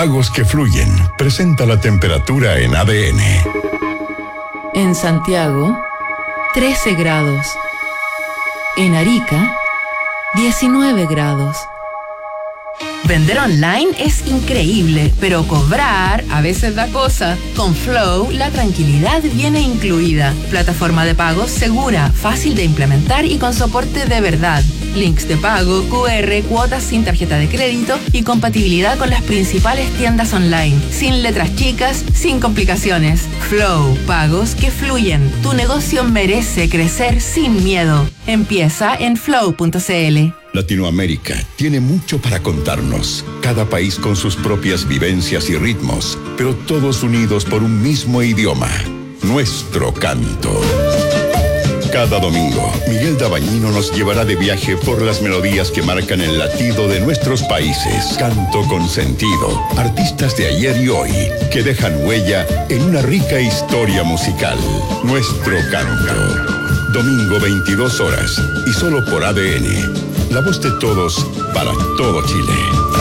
Pagos que fluyen. Presenta la temperatura en ADN. En Santiago, 13 grados. En Arica, 19 grados. Vender online es increíble, pero cobrar a veces da cosa. Con Flow, la tranquilidad viene incluida. Plataforma de pagos segura, fácil de implementar y con soporte de verdad. Links de pago, QR, cuotas sin tarjeta de crédito y compatibilidad con las principales tiendas online. Sin letras chicas, sin complicaciones. Flow, pagos que fluyen. Tu negocio merece crecer sin miedo. Empieza en flow.cl. Latinoamérica tiene mucho para contarnos, cada país con sus propias vivencias y ritmos, pero todos unidos por un mismo idioma, nuestro canto. Cada domingo, Miguel Dabañino nos llevará de viaje por las melodías que marcan el latido de nuestros países. Canto con sentido, artistas de ayer y hoy, que dejan huella en una rica historia musical. Nuestro canto. Domingo 22 horas y solo por ADN. La voz de todos para todo Chile.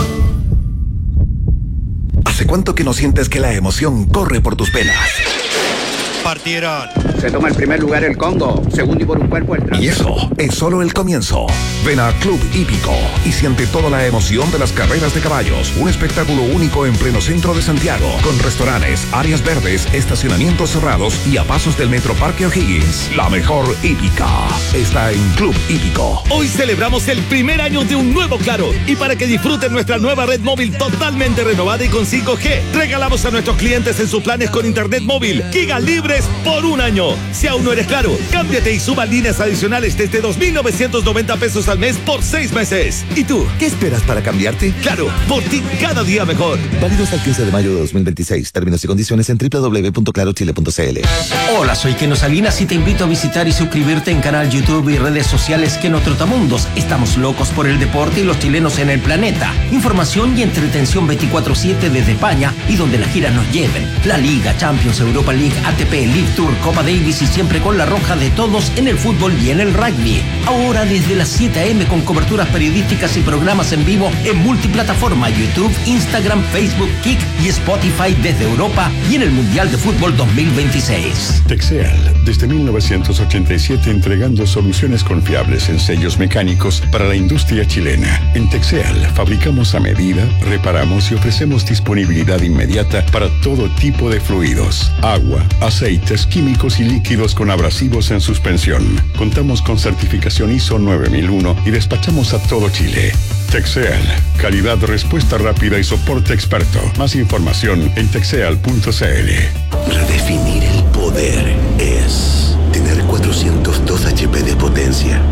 ¿Hace cuánto que no sientes que la emoción corre por tus venas? Partieron. Se toma el primer lugar el Congo, segundo y por un cuerpo el tránsito. Y eso es solo el comienzo. Ven a Club Hípico y siente toda la emoción de las carreras de caballos. Un espectáculo único en pleno centro de Santiago, con restaurantes, áreas verdes, estacionamientos cerrados y a pasos del Metro Parque O'Higgins. La mejor hípica está en Club Hípico. Hoy celebramos el primer año de un nuevo Claro, y para que disfruten nuestra nueva red móvil totalmente renovada y con 5G, regalamos a nuestros clientes en sus planes con internet móvil gigas libres por un año. Si aún no eres Claro, cámbiate y suba líneas adicionales desde 2.990 pesos al mes por 6 meses. ¿Y tú, qué esperas para cambiarte? Claro, por ti cada día mejor. Válido hasta el 15 de mayo de 2026. Términos y condiciones en www.clarochile.cl. Hola, soy Keno Salinas y te invito a visitar y suscribirte en canal YouTube y redes sociales Keno Trotamundos. Estamos locos por el deporte y los chilenos en el planeta. Información y entretención 24/7 desde España y donde las giras nos lleven. La Liga, Champions, Europa League, ATP, League Tour, Copa Davis y siempre con la roja de todos en el fútbol y en el rugby. Ahora desde las 7 a.m. con coberturas periodísticas y programas en vivo en multiplataforma, YouTube, Instagram, Facebook, Kik y Spotify desde Europa y en el Mundial de Fútbol 2026. Texeal, desde 1987 entregando soluciones confiables en sellos mecánicos para la industria chilena. En Texeal fabricamos a medida, reparamos y ofrecemos disponibilidad inmediata para todo tipo de fluidos, agua, aceites, químicos y líquidos con abrasivos en suspensión. Contamos con certificación ISO 9001 y despachamos a todo Chile. Texeal, calidad, respuesta rápida y soporte experto. Más información en texeal.cl. Redefinir el poder es tener 402 HP de potencia,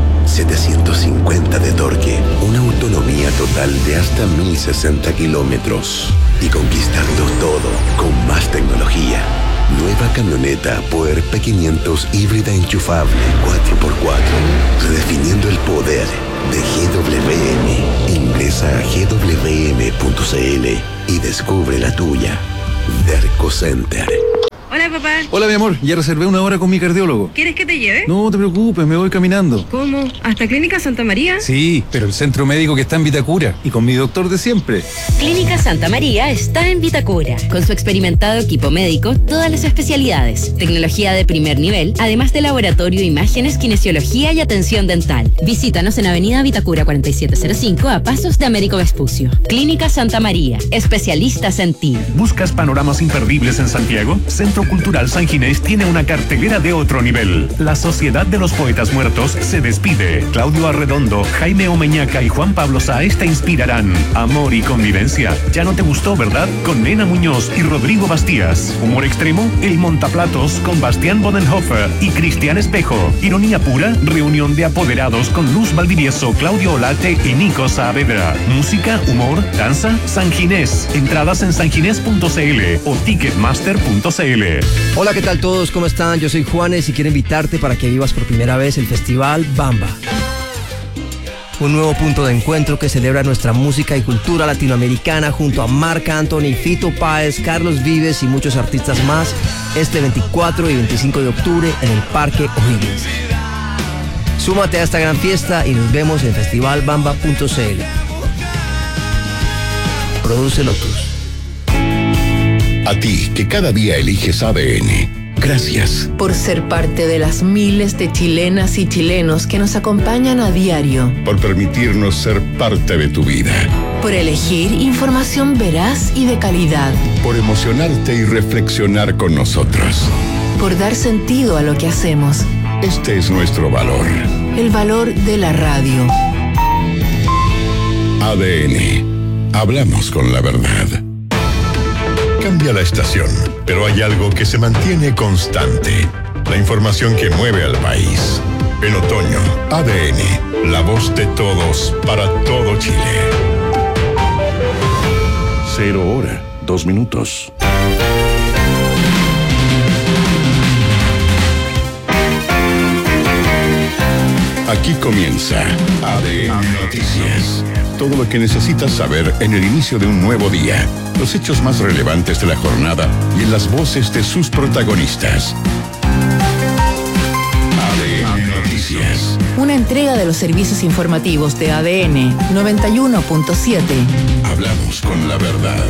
750 de torque, una autonomía total de hasta 1060 kilómetros y conquistarlo todo con más tecnología. Nueva camioneta Power P500 híbrida enchufable 4x4. Redefiniendo el poder de GWM. Ingresa a gwm.cl y descubre la tuya. Derco Center. Hola, papá. Hola, mi amor. Ya reservé una hora con mi cardiólogo. ¿Quieres que te lleve? No te preocupes, me voy caminando. ¿Cómo? ¿Hasta Clínica Santa María? Sí, pero el centro médico que está en Vitacura y con mi doctor de siempre. Clínica Santa María está en Vitacura. Con su experimentado equipo médico, todas las especialidades, tecnología de primer nivel, además de laboratorio, imágenes, kinesiología y atención dental. Visítanos en Avenida Vitacura 4705 a pasos de Américo Vespucio. Clínica Santa María, especialistas en ti. ¿Buscas panoramas imperdibles en Santiago? Centro Cultural San Ginés tiene una cartelera de otro nivel. La Sociedad de los Poetas Muertos se despide. Claudio Arredondo, Jaime Omeñaca y Juan Pablo Sáez te inspirarán. Amor y convivencia. Ya no te gustó, ¿verdad? Con Nena Muñoz y Rodrigo Bastías. Humor extremo, El Montaplatos con Bastián Bodenhofer y Cristian Espejo. Ironía pura, reunión de apoderados con Luz Valdivieso, Claudio Olate y Nico Saavedra. Música, humor, danza, San Ginés. Entradas en sanginés.cl o ticketmaster.cl. Hola, ¿qué tal todos? ¿Cómo están? Yo soy Juanes y quiero invitarte para que vivas por primera vez el Festival Bamba. Un nuevo punto de encuentro que celebra nuestra música y cultura latinoamericana junto a Marc Anthony, Fito Páez, Carlos Vives y muchos artistas más este 24 y 25 de octubre en el Parque O'Higgins. Súmate a esta gran fiesta y nos vemos en festivalbamba.cl. Produce Lotus. A ti, que cada día eliges ADN. Gracias. Por ser parte de las miles de chilenas y chilenos que nos acompañan a diario. Por permitirnos ser parte de tu vida. Por elegir información veraz y de calidad. Por emocionarte y reflexionar con nosotros. Por dar sentido a lo que hacemos. Este es nuestro valor. El valor de la radio. ADN. Hablamos con la verdad. Cambia la estación, pero hay algo que se mantiene constante. La información que mueve al país. En otoño, ADN, la voz de todos para todo Chile. 0 hora, 2 minutos. Aquí comienza ADN Noticias. Todo lo que necesitas saber en el inicio de un nuevo día. Los hechos más relevantes de la jornada y en las voces de sus protagonistas. ADN Noticias. Una entrega de los servicios informativos de ADN 91.7. Hablamos con la verdad.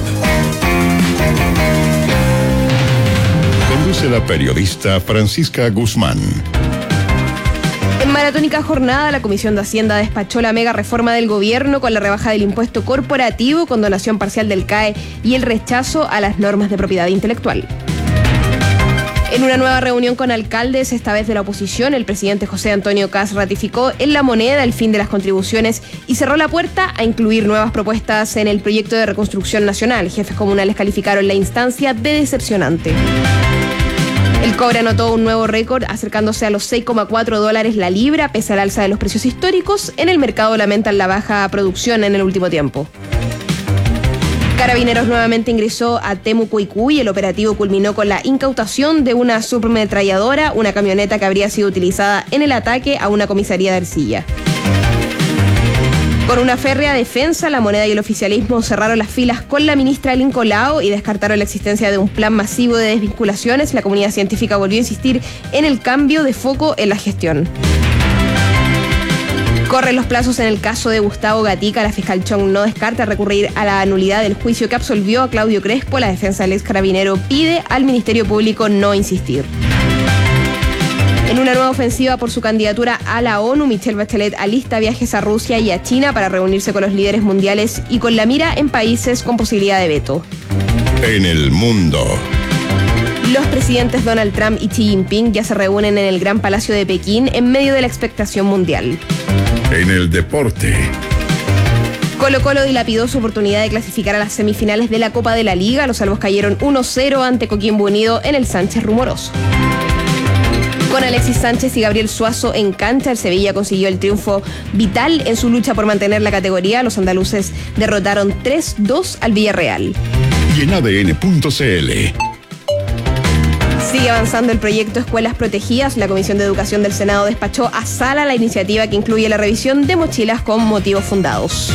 Conduce la periodista Francisca Guzmán. En maratónica jornada, la Comisión de Hacienda despachó la mega reforma del gobierno con la rebaja del impuesto corporativo, condonación parcial del CAE y el rechazo a las normas de propiedad intelectual. En una nueva reunión con alcaldes, esta vez de la oposición, el presidente José Antonio Kast ratificó en la moneda el fin de las contribuciones y cerró la puerta a incluir nuevas propuestas en el proyecto de reconstrucción nacional. Jefes comunales calificaron la instancia de decepcionante. El cobre anotó un nuevo récord, acercándose a los $6,4 la libra, pese al alza de los precios históricos. En el mercado lamentan la baja producción en el último tiempo. Carabineros nuevamente ingresó a Temuco y el operativo culminó con la incautación de una submetralladora, una camioneta que habría sido utilizada en el ataque a una comisaría de Ercilla. Con una férrea defensa, la moneda y el oficialismo cerraron las filas con la ministra Lincoln Lao y descartaron la existencia de un plan masivo de desvinculaciones. La comunidad científica volvió a insistir en el cambio de foco en la gestión. Corren los plazos en el caso de Gustavo Gatica. La fiscal Chong no descarta recurrir a la nulidad del juicio que absolvió a Claudio Crespo. La defensa del ex carabinero pide al Ministerio Público no insistir. En una nueva ofensiva por su candidatura a la ONU, Michelle Bachelet alista viajes a Rusia y a China para reunirse con los líderes mundiales y con la mira en países con posibilidad de veto. En el mundo. Los presidentes Donald Trump y Xi Jinping ya se reúnen en el Gran Palacio de Pekín en medio de la expectación mundial. En el deporte. Colo-Colo dilapidó su oportunidad de clasificar a las semifinales de la Copa de la Liga. Los salvos cayeron 1-0 ante Coquimbo Unido en el Sánchez Rumoroso. Con Alexis Sánchez y Gabriel Suazo en cancha, el Sevilla consiguió el triunfo vital en su lucha por mantener la categoría. Los andaluces derrotaron 3-2 al Villarreal. Y en ADN.cl. Sigue avanzando el proyecto Escuelas Protegidas. La Comisión de Educación del Senado despachó a sala la iniciativa que incluye la revisión de mochilas con motivos fundados.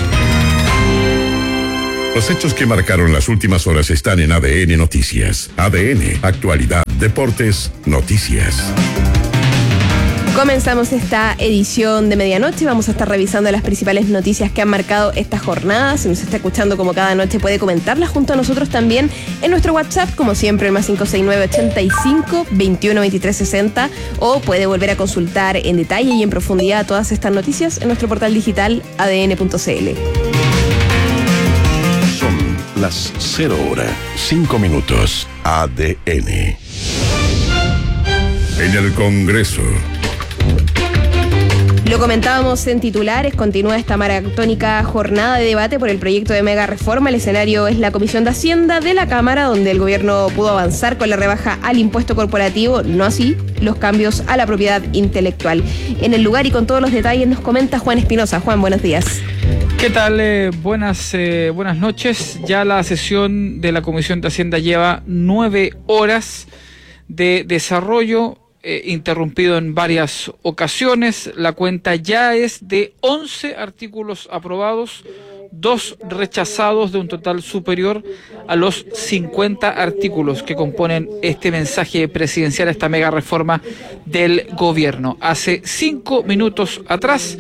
Los hechos que marcaron las últimas horas están en ADN Noticias. ADN, actualidad, deportes, noticias. Comenzamos esta edición de medianoche. Vamos a estar revisando las principales noticias que han marcado esta jornada. Si nos está escuchando como cada noche, puede comentarlas junto a nosotros también en nuestro WhatsApp, como siempre, el +569 85 21 23 60, o puede volver a consultar en detalle y en profundidad todas estas noticias en nuestro portal digital adn.cl. Las 0 horas, 5 minutos. ADN. En el Congreso. Lo comentábamos en titulares, continúa esta maratónica jornada de debate por el proyecto de mega reforma. El escenario es la Comisión de Hacienda de la Cámara, donde el gobierno pudo avanzar con la rebaja al impuesto corporativo, no así los cambios a la propiedad intelectual. En el lugar y con todos los detalles nos comenta Juan Espinosa. Juan, buenos días. ¿Qué tal? Buenas noches. Ya la sesión de la Comisión de Hacienda lleva 9 horas de desarrollo, interrumpido en varias ocasiones. La cuenta ya es de 11 artículos aprobados, 2 rechazados, de un total superior a los 50 artículos que componen este mensaje presidencial, esta mega reforma del gobierno. Hace 5 minutos atrás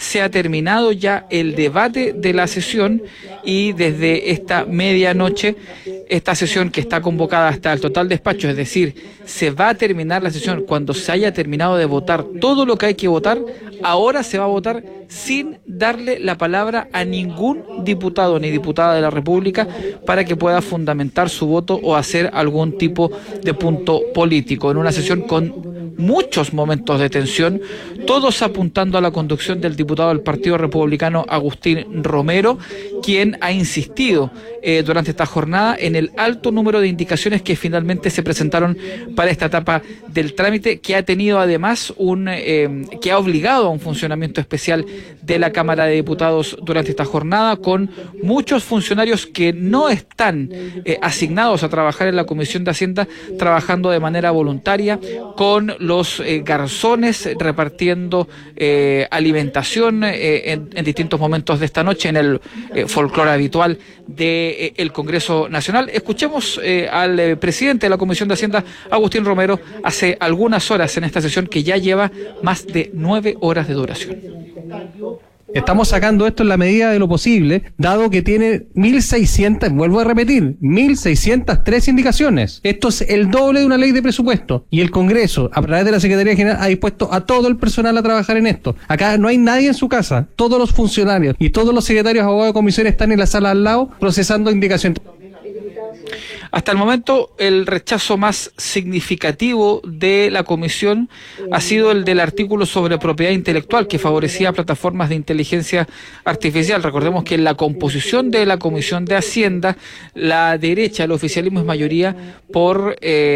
se ha terminado ya el debate de la sesión y desde esta medianoche, esta sesión que está convocada hasta el total despacho, es decir, se va a terminar la sesión cuando se haya terminado de votar todo lo que hay que votar. Ahora se va a votar sin darle la palabra a ningún diputado ni diputada de la República para que pueda fundamentar su voto o hacer algún tipo de punto político. En una sesión con muchos momentos de tensión, todos apuntando a la conducción del diputado del Partido Republicano Agustín Romero, quien ha insistido durante esta jornada en el alto número de indicaciones que finalmente se presentaron para esta etapa del trámite, que ha tenido además que ha obligado a un funcionamiento especial de la Cámara de Diputados durante esta jornada, con muchos funcionarios que no están asignados a trabajar en la Comisión de Hacienda trabajando de manera voluntaria, con los garzones repartiendo alimentación en distintos momentos de esta noche en el folclore habitual del Congreso Nacional. Escuchemos al presidente de la Comisión de Hacienda, Agustín Romero, hace algunas horas en esta sesión que ya lleva más de 9 horas de duración. Estamos sacando esto en la medida de lo posible, dado que tiene 1.600, vuelvo a repetir, 1.603 indicaciones. Esto es el doble de una ley de presupuesto. Y el Congreso, a través de la Secretaría General, ha dispuesto a todo el personal a trabajar en esto. Acá no hay nadie en su casa. Todos los funcionarios y todos los secretarios abogados de comisión están en la sala al lado procesando indicaciones. Hasta el momento, el rechazo más significativo de la comisión ha sido el del artículo sobre propiedad intelectual, que favorecía a plataformas de inteligencia artificial. Recordemos que en la composición de la Comisión de Hacienda, la derecha, el oficialismo es mayoría por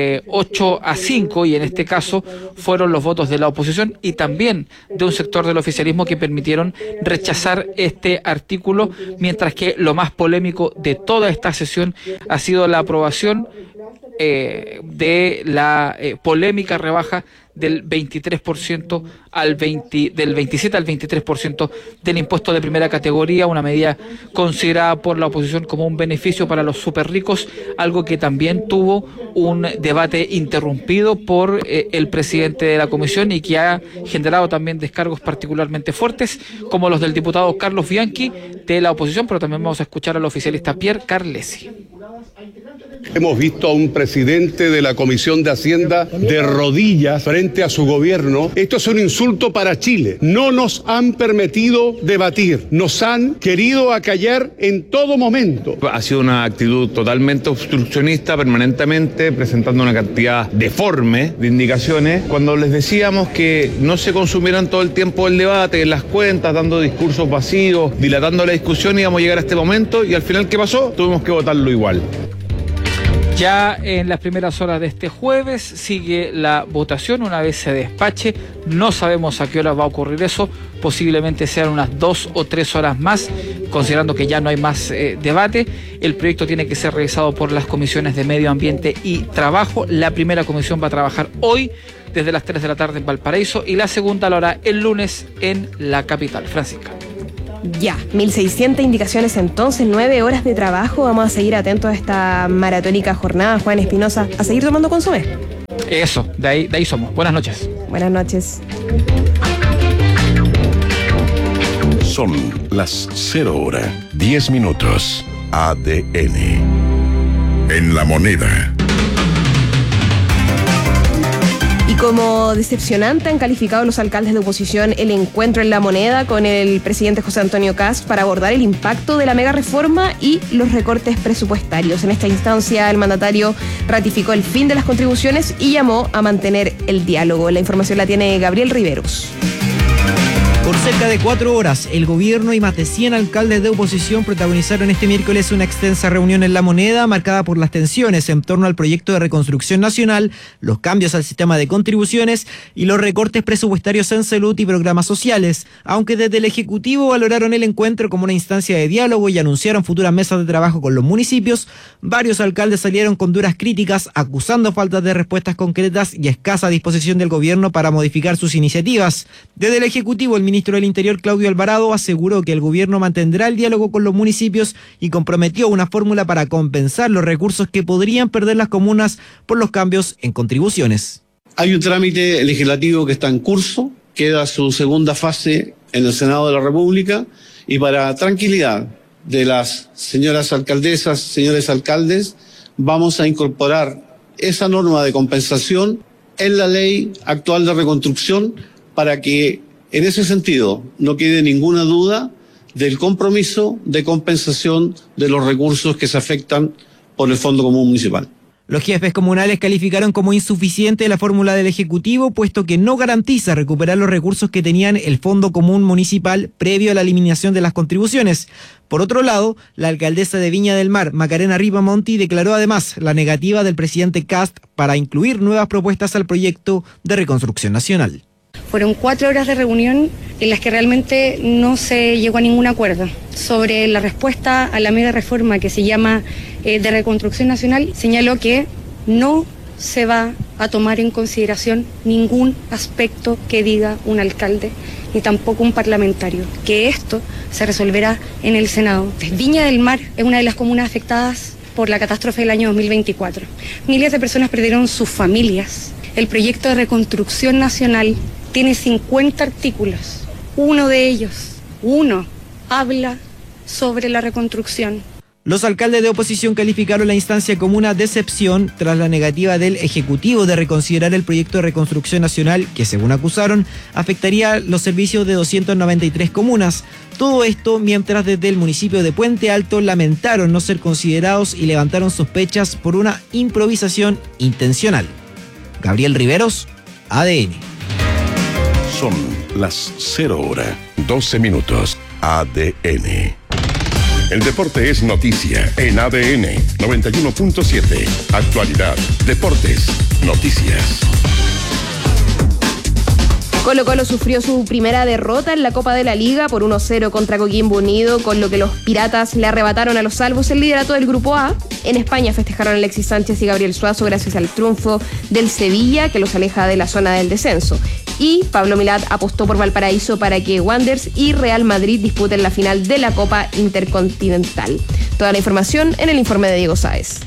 8-5, y en este caso fueron los votos de la oposición y también de un sector del oficialismo que permitieron rechazar este artículo, mientras que lo más polémico de toda esta sesión ha sido la aprobación de la polémica rebaja del 23% del 27 al 23% del impuesto de primera categoría, una medida considerada por la oposición como un beneficio para los superricos, algo que también tuvo un debate interrumpido por el presidente de la comisión y que ha generado también descargos particularmente fuertes, como los del diputado Carlos Bianchi de la oposición, pero también vamos a escuchar al oficialista Pierre Carlesi. Hemos visto a un presidente de la Comisión de Hacienda de rodillas frente a su gobierno. Esto es un insulto para Chile. No nos han permitido debatir. Nos han querido acallar en todo momento. Ha sido una actitud totalmente obstruccionista, permanentemente presentando una cantidad deforme de indicaciones. Cuando les decíamos que no se consumieran todo el tiempo el debate, en las cuentas, dando discursos vacíos, dilatando la discusión, íbamos a llegar a este momento y al final, ¿qué pasó? Tuvimos que votarlo igual. Ya en las primeras horas de este jueves sigue la votación. Una vez se despache, no sabemos a qué hora va a ocurrir eso, posiblemente sean unas 2 o 3 horas más, considerando que ya no hay más debate. El proyecto tiene que ser revisado por las comisiones de Medio Ambiente y Trabajo. La primera comisión va a trabajar hoy desde las 3 de la tarde en Valparaíso y la segunda lo hará el lunes en la capital. Francisca. Ya, 1.600 indicaciones entonces, 9 horas de trabajo. Vamos a seguir atentos a esta maratónica jornada, Juan Espinosa, a seguir tomando consomé. Eso, de ahí somos. Buenas noches. Buenas noches. Son las 0:10. ADN. En la moneda. Y como decepcionante han calificado los alcaldes de oposición el encuentro en La Moneda con el presidente José Antonio Kast para abordar el impacto de la mega reforma y los recortes presupuestarios. En esta instancia, el mandatario ratificó el fin de las contribuciones y llamó a mantener el diálogo. La información la tiene Gabriel Riveros. Por cerca de 4 horas, el gobierno y más de 100 alcaldes de oposición protagonizaron este miércoles una extensa reunión en La Moneda marcada por las tensiones en torno al proyecto de reconstrucción nacional, los cambios al sistema de contribuciones y los recortes presupuestarios en salud y programas sociales. Aunque desde el Ejecutivo valoraron el encuentro como una instancia de diálogo y anunciaron futuras mesas de trabajo con los municipios, varios alcaldes salieron con duras críticas, acusando falta de respuestas concretas y escasa disposición del gobierno para modificar sus iniciativas. Desde el Ejecutivo, el ministro del Interior, Claudio Alvarado, aseguró que el gobierno mantendrá el diálogo con los municipios y comprometió una fórmula para compensar los recursos que podrían perder las comunas por los cambios en contribuciones. Hay un trámite legislativo que está en curso, queda su segunda fase en el Senado de la República, y para tranquilidad de las señoras alcaldesas, señores alcaldes, vamos a incorporar esa norma de compensación en la ley actual de reconstrucción para que en ese sentido no quede ninguna duda del compromiso de compensación de los recursos que se afectan por el Fondo Común Municipal. Los jefes comunales calificaron como insuficiente la fórmula del Ejecutivo, puesto que no garantiza recuperar los recursos que tenían el Fondo Común Municipal previo a la eliminación de las contribuciones. Por otro lado, la alcaldesa de Viña del Mar, Macarena Ripamonti, declaró además la negativa del presidente Kast para incluir nuevas propuestas al proyecto de reconstrucción nacional. Fueron 4 horas de reunión en las que realmente no se llegó a ningún acuerdo sobre la respuesta a la mega reforma que se llama de reconstrucción nacional. Señaló que no se va a tomar en consideración ningún aspecto que diga un alcalde ni tampoco un parlamentario, que esto se resolverá en el Senado. Viña del Mar es una de las comunas afectadas por la catástrofe del año 2024. Miles de personas perdieron sus familias. El proyecto de reconstrucción nacional tiene 50 artículos. Uno de ellos habla sobre la reconstrucción. Los alcaldes de oposición calificaron la instancia como una decepción tras la negativa del Ejecutivo de reconsiderar el proyecto de reconstrucción nacional que, según acusaron, afectaría los servicios de 293 comunas. Todo esto mientras desde el municipio de Puente Alto lamentaron no ser considerados y levantaron sospechas por una improvisación intencional. Gabriel Riveros, ADN. Son las 0:12. ADN. El deporte es noticia en ADN 91.7. Actualidad, deportes, noticias. Colo-Colo sufrió su primera derrota en la Copa de la Liga por 1-0 contra Coquimbo Unido, con lo que los Piratas le arrebataron a los salvos el liderato del Grupo A. En España festejaron a Alexis Sánchez y Gabriel Suazo gracias al triunfo del Sevilla, que los aleja de la zona del descenso. Y Pablo Milad apostó por Valparaíso para que Wanderers y Real Madrid disputen la final de la Copa Intercontinental. Toda la información en el informe de Diego Sáez.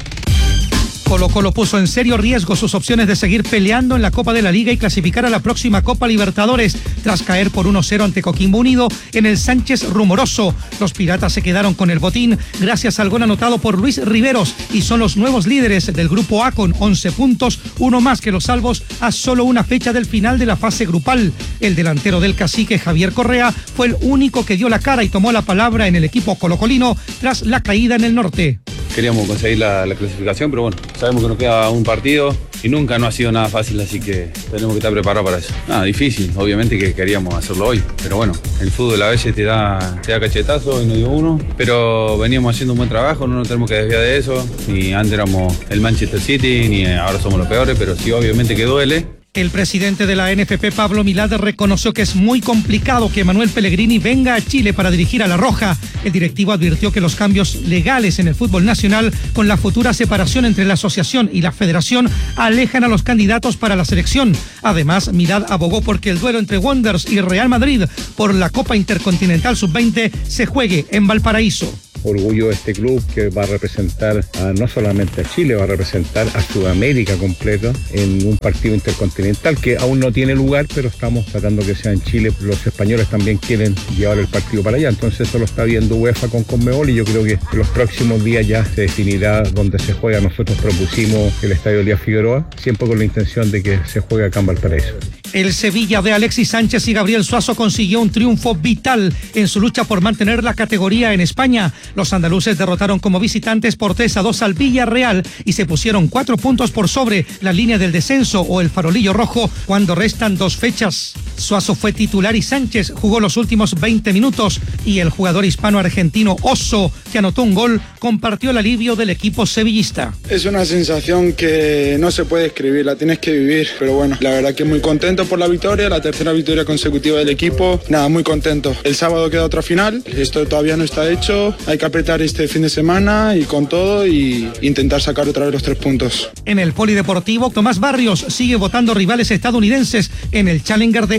Colo-Colo puso en serio riesgo sus opciones de seguir peleando en la Copa de la Liga y clasificar a la próxima Copa Libertadores tras caer por 1-0 ante Coquimbo Unido en el Sánchez Rumoroso. Los Piratas se quedaron con el botín gracias al gol anotado por Luis Riveros y son los nuevos líderes del Grupo A con 11 puntos, uno más que los salvos a solo una fecha del final de la fase grupal. El delantero del Cacique, Javier Correa, fue el único que dio la cara y tomó la palabra en el equipo colocolino tras la caída en el norte. Queríamos conseguir la clasificación, pero bueno, sabemos que nos queda un partido y nunca no ha sido nada fácil, así que tenemos que estar preparados para eso. Nada, difícil, obviamente que queríamos hacerlo hoy, pero bueno, el fútbol a veces te da cachetazo y no dio uno, pero veníamos haciendo un buen trabajo, no nos tenemos que desviar de eso, ni antes éramos el Manchester City, ni ahora somos los peores, pero sí, obviamente que duele. El presidente de la NFP, Pablo Milad, reconoció que es muy complicado que Manuel Pellegrini venga a Chile para dirigir a La Roja. El directivo advirtió que los cambios legales en el fútbol nacional con la futura separación entre la asociación y la federación alejan a los candidatos para la selección. Además, Milad abogó porque el duelo entre Wanderers y Real Madrid por la Copa Intercontinental Sub-20 se juegue en Valparaíso. Orgullo de este club que va a representar no solamente a Chile, va a representar a Sudamérica completo en un partido intercontinental que aún no tiene lugar, pero estamos tratando que sea en Chile. Los españoles también quieren llevar el partido para allá, entonces eso lo está viendo UEFA con Conmebol y yo creo que en los próximos días ya se definirá dónde se juega. Nosotros propusimos el Estadio Elías Figueroa, siempre con la intención de que se juegue acá en Valparaíso. El Sevilla de Alexis Sánchez y Gabriel Suazo consiguió un triunfo vital en su lucha por mantener la categoría en España. Los andaluces derrotaron como visitantes por 3-2 al Villarreal y se pusieron 4 puntos por sobre la línea del descenso o el farolillo rojo cuando restan 2 fechas. Suazo fue titular y Sánchez jugó los últimos 20 minutos y el jugador hispano-argentino Oso, que anotó un gol, compartió el alivio del equipo sevillista. Es una sensación que no se puede escribir, la tienes que vivir, pero bueno, la verdad que muy contento por la victoria, la tercera victoria consecutiva del equipo, nada, muy contento. El sábado queda otra final, esto todavía no está hecho, hay que apretar este fin de semana y con todo y intentar sacar otra vez los 3 puntos. En el polideportivo, Tomás Barrios sigue votando rivales estadounidenses en el Challenger de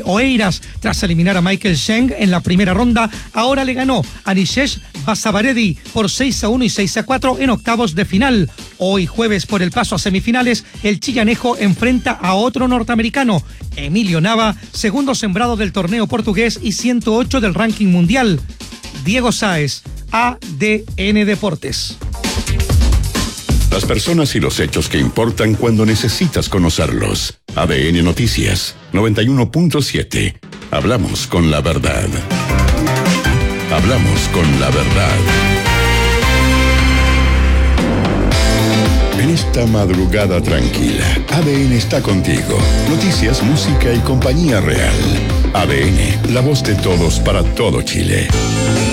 Oeiras. Tras eliminar a Michael Cheng en la primera ronda, ahora le ganó a Nishesh Basavaredi por 6-1 y 6-4 en octavos de final. Hoy jueves, por el paso a semifinales, el chillanejo enfrenta a otro norteamericano, Emilio Nava, segundo sembrado del torneo portugués y 108 del ranking mundial. Diego Sáez, ADN Deportes. Las personas y los hechos que importan cuando necesitas conocerlos. ADN Noticias 91.7. Hablamos con la verdad. Hablamos con la verdad. En esta madrugada tranquila, ADN está contigo. Noticias, música y compañía real. ADN, la voz de todos para todo Chile.